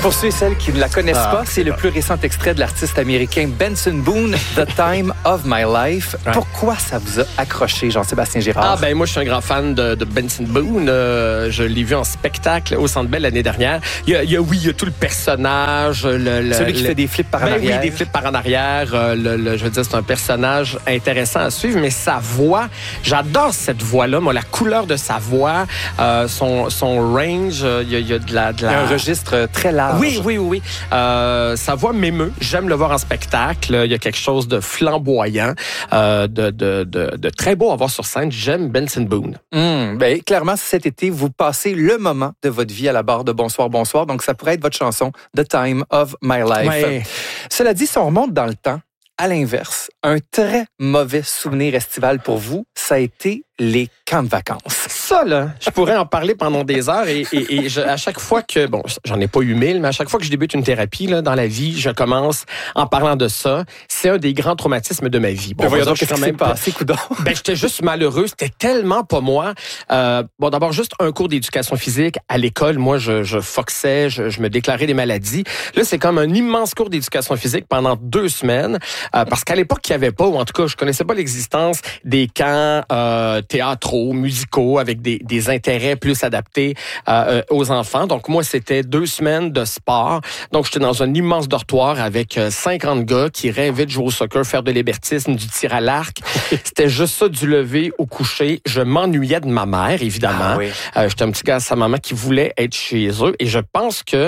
Pour ceux et celles qui ne la connaissent pas, c'est le plus récent extrait de l'artiste américain Benson Boone, The Time of My Life. Ouais. Pourquoi ça vous a accroché, Jean-Sébastien Girard? Moi, je suis un grand fan de Benson Boone. Je l'ai vu en spectacle au Centre Bell l'année dernière. Il y a tout le personnage. Celui qui fait des flips par en arrière. Oui, des flips par en arrière. Je veux dire, c'est un personnage intéressant à suivre, mais sa voix, j'adore cette voix-là. Moi, la couleur de sa voix, son range, il y a de la... Il y a un registre très large. Oui. Sa voix m'émeut. J'aime le voir en spectacle. Il y a quelque chose de flamboyant, de très beau à voir sur scène. J'aime Benson Boone. Clairement, cet été, vous passez le moment de votre vie à la barre de Bonsoir, Bonsoir. Donc, ça pourrait être votre chanson The Time of My Life. Ouais. Cela dit, si on remonte dans le temps, à l'inverse, un très mauvais souvenir estival pour vous, ça a été les camps de vacances. Ça, là, je pourrais en parler pendant des heures et à chaque fois que, j'en ai pas eu 1000, mais à chaque fois que je débute une thérapie là, dans la vie, je commence en parlant de ça. C'est un des grands traumatismes de ma vie. Voyons donc, qu'est-ce qui s'est passé, coudonc? J'étais juste malheureux. C'était tellement pas moi. D'abord, juste un cours d'éducation physique à l'école. Moi, je foxais, je me déclarais des maladies. Là, c'est comme un immense cours d'éducation physique pendant 2 semaines. Parce qu'à l'époque, il n'y avait pas, ou en tout cas, je connaissais pas l'existence des camps théâtraux, musicaux, avec des intérêts plus adaptés aux enfants. Donc, moi, c'était 2 semaines de sport. Donc, j'étais dans un immense dortoir avec 50 gars qui rêvaient de jouer au soccer, faire de l'hébertisme, du tir à l'arc. C'était juste ça, du lever au coucher. Je m'ennuyais de ma mère, évidemment. J'étais un petit gars à sa maman qui voulait être chez eux. Et je pense que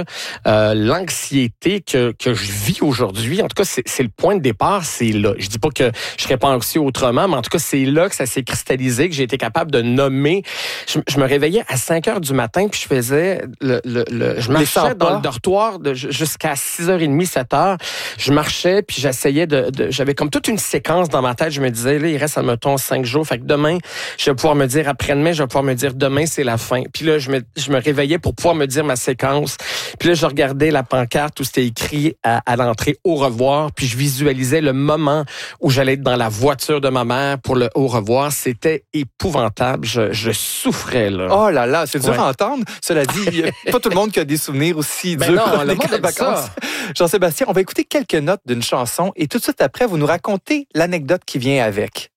l'anxiété que je vis aujourd'hui, en tout cas, c'est le point de départ, c'est là. Je dis pas que je serais pas anxieux autrement, mais en tout cas, c'est là que ça s'est cristallisé, que j'ai été capable de nommer. Je me réveillais à 5 heures du matin, puis je faisais je marchais dans le dortoir jusqu'à 6h30, 7h. Je marchais, puis j'essayais j'avais comme toute une séquence dans ma tête. Je me disais, là, il reste, admettons, 5 jours. Fait que demain, je vais pouvoir me dire après-demain, je vais pouvoir me dire demain, c'est la fin. Puis là, je me réveillais pour pouvoir me dire ma séquence. Puis là, je regardais la pancarte où c'était écrit à l'entrée au revoir, puis je visualisais le moment où j'allais être dans la voiture de ma mère pour le au revoir. C'était épouvantable. Je souffrais, là. Oh là là, c'est dur à entendre. Cela dit, il n'y a pas tout le monde qui a des souvenirs aussi durs. Non, le monde aime ça. Jean-Sébastien, on va écouter quelques notes d'une chanson et tout de suite après, vous nous racontez l'anecdote qui vient avec.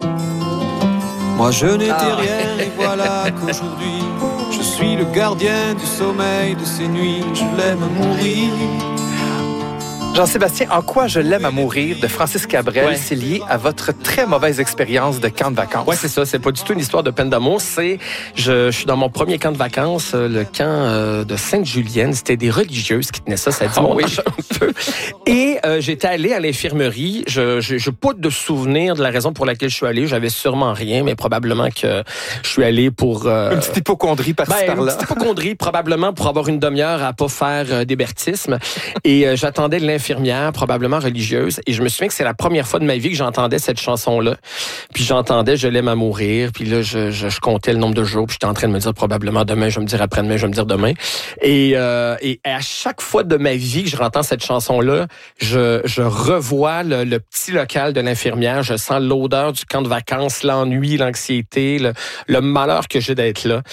Moi, je n'étais rien et voilà qu'aujourd'hui, je suis le gardien du sommeil de ces nuits. Je l'aime mourir. Jean-Sébastien, En quoi je l'aime à mourir de Francis Cabrel, c'est lié à votre très mauvaise expérience de camp de vacances. Oui, c'est ça. C'est pas du tout une histoire de peine d'amour. Je suis dans mon premier camp de vacances, le camp de Sainte-Julienne. C'était des religieuses qui tenaient ça. Ça dit mon âge un peu. Et j'étais allé à l'infirmerie. Je n'ai pas de souvenir de la raison pour laquelle je suis allé. J'avais sûrement rien, mais probablement que je suis allé pour... une petite hypocondrie par-ci par-là. Une petite hypocondrie, probablement pour avoir une demi-heure à pas faire d'hébertisme. Et j'attendais l'infirmière, probablement religieuse, et je me souviens que c'est la première fois de ma vie que j'entendais cette chanson-là. Puis j'entendais « Je l'aime à mourir », puis là, je comptais le nombre de jours, puis j'étais en train de me dire probablement demain, je vais me dire après-demain, je vais me dire demain. Et à chaque fois de ma vie que je entends cette chanson-là, je revois le petit local de l'infirmière, je sens l'odeur du camp de vacances, l'ennui, l'anxiété, le malheur que j'ai d'être là.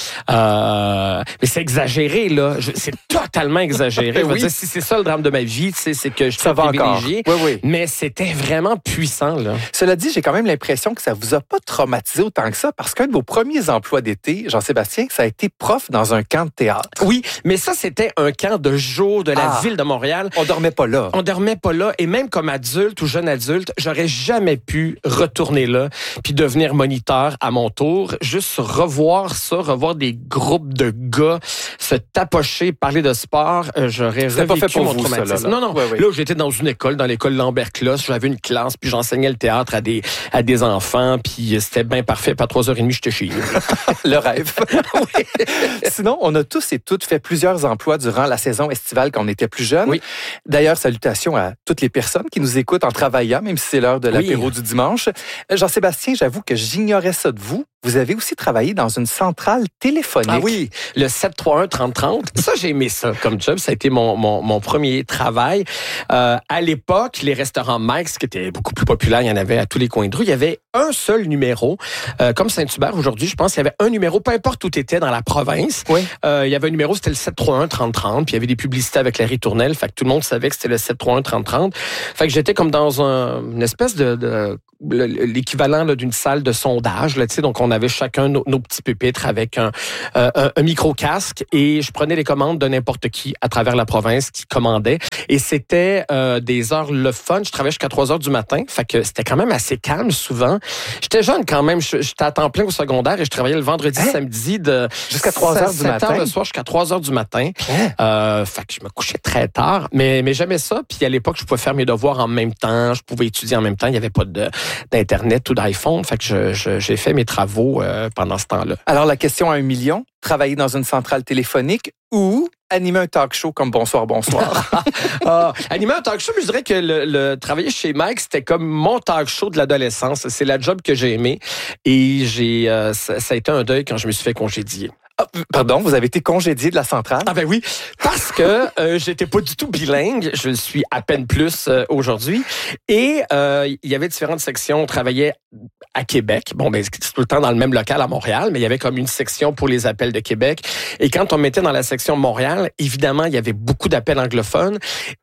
Mais c'est exagéré, là. C'est totalement exagéré. Je veux dire, si c'est ça le drame de ma vie, c'est que je suis privilégié. Oui. Mais c'était vraiment puissant, là. Cela dit, j'ai quand même l'impression que ça vous a pas traumatisé autant que ça, parce qu'un de vos premiers emplois d'été, Jean-Sébastien, ça a été prof dans un camp de théâtre. Oui, mais ça, c'était un camp de jour de la ville de Montréal. On dormait pas là. On dormait pas là. Et même comme adulte ou jeune adulte, j'aurais jamais pu retourner là puis devenir moniteur à mon tour. Juste revoir ça, revoir des groupes de gars se tapocher, parler de sport, j'aurais revécu pas fait pour mon vous, traumatisme. Ça, là. Non. Oui. Là, j'étais dans une école, dans l'école Lambert-Closse, j'avais une classe, puis j'enseignais le théâtre à des enfants, puis c'était bien parfait. Puis à 3h30, j'étais chez eux. Le rêve. Oui. Sinon, on a tous et toutes fait plusieurs emplois durant la saison estivale quand on était plus jeunes. Oui. D'ailleurs, salutations à toutes les personnes qui nous écoutent en travaillant, même si c'est l'heure de l'apéro du dimanche. Jean-Sébastien, j'avoue que j'ignorais ça de vous. Vous avez aussi travaillé dans une centrale téléphonique. Ah oui, le 731-3030. Ça, j'ai aimé ça comme job. Ça a été mon premier travail. À l'époque, les restaurants Mike's, qui étaient beaucoup plus populaires, il y en avait à tous les coins de rue, il y avait un seul numéro. Comme Saint-Hubert, aujourd'hui, je pense qu'il y avait un numéro, peu importe où tu étais dans la province. Oui. Il y avait un numéro, c'était le 731-3030, puis il y avait des publicités avec Larry Tournelle, fait que tout le monde savait que c'était le 731-3030. Fait que j'étais comme dans une espèce de l'équivalent là, d'une salle de sondage. Là, donc, on avait chacun nos petits pupitres avec un micro-casque et je prenais les commandes de n'importe qui à travers la province qui commandait. Et c'était des heures le fun. Je travaillais jusqu'à 3 heures du matin. Fait que c'était quand même assez calme souvent. J'étais jeune quand même. J'étais à temps plein au secondaire et je travaillais le vendredi, samedi jusqu'à 3 heures du matin. 7 heures le soir jusqu'à 3 heures du matin. Fait que je me couchais très tard. Mais j'aimais ça. Puis à l'époque, je pouvais faire mes devoirs en même temps. Je pouvais étudier en même temps. Il n'y avait pas d'Internet ou d'iPhone. Fait que j'ai fait mes travaux pendant ce temps-là. Alors, la question à 1 million, travailler dans une centrale téléphonique ou animer un talk show comme Bonsoir, bonsoir? Animer un talk show, je dirais que le travailler chez Mike, c'était comme mon talk show de l'adolescence. C'est la job que j'ai aimé et ça a été un deuil quand je me suis fait congédier. Pardon, vous avez été congédié de la centrale? Ah ben oui, parce que j'étais pas du tout bilingue. Je le suis à peine plus aujourd'hui. Et il y avait différentes sections. On travaillait à Québec. Bon, ben c'est tout le temps dans le même local à Montréal, mais il y avait comme une section pour les appels de Québec. Et quand on mettait dans la section Montréal, évidemment, il y avait beaucoup d'appels anglophones.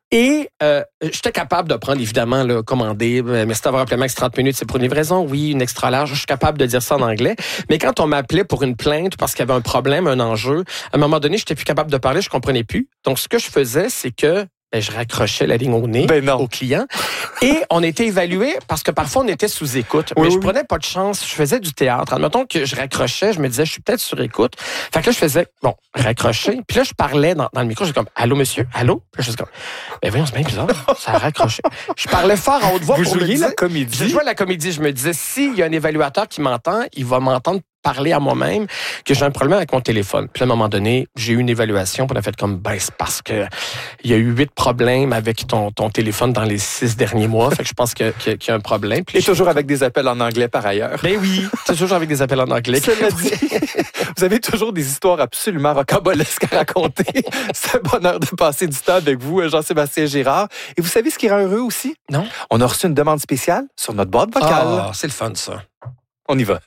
Et j'étais capable de prendre, évidemment, là, commander, merci d'avoir appelé Max 30 minutes, c'est pour une livraison, oui, une extra large, je suis capable de dire ça en anglais. Mais quand on m'appelait pour une plainte parce qu'il y avait un problème, un enjeu, à un moment donné, j'étais plus capable de parler, je comprenais plus. Donc, ce que je faisais, c'est que je raccrochais la ligne au nez au client. Et on était évalué parce que parfois, on était sous écoute. Mais je prenais pas de chance. Je faisais du théâtre. Admettons que je raccrochais, je me disais, je suis peut-être sur écoute. Fait que là, je faisais, raccrocher. Puis là, je parlais dans le micro. J'étais comme, allô, monsieur? Allô? Puis là, je suis comme, voyons, c'est bien bizarre. Ça a raccroché. Je parlais fort à haute voix. Vous jouiez la comédie? Je jouais la comédie. Je me disais, s'il y a un évaluateur qui m'entend, il va m'entendre parler à moi-même que j'ai un problème avec mon téléphone. Puis à un moment donné, j'ai eu une évaluation, puis on a fait comme, c'est parce que il y a eu 8 problèmes avec ton téléphone dans les 6 derniers mois. Fait que je pense qu'il y a un problème. Puis toujours avec des appels en anglais par ailleurs. Ben oui, toujours avec des appels en anglais. Cela dit, vous avez toujours des histoires absolument rocambolesques à raconter. C'est un bonheur de passer du temps avec vous, Jean-Sébastien Girard. Et vous savez ce qui rend heureux aussi? Non. On a reçu une demande spéciale sur notre boîte vocale. C'est le fun, ça. On y va.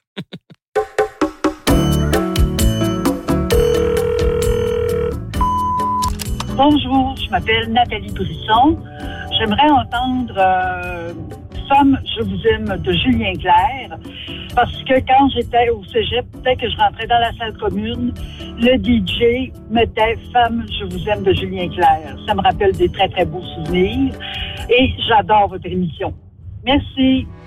Bonjour, je m'appelle Nathalie Brisson. J'aimerais entendre Somme, je vous aime de Julien Clerc, parce que quand j'étais au cégep, dès que je rentrais dans la salle commune, le DJ mettait Femme, je vous aime de Julien Clerc. Ça me rappelle des très, très beaux souvenirs et j'adore votre émission. Merci.